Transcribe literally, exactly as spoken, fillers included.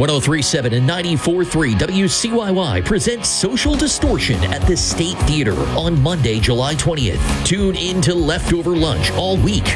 one oh three point seven and ninety-four point three W C Y Y presents Social Distortion at the State Theater on Monday, July twentieth. Tune in to Leftover Lunch all week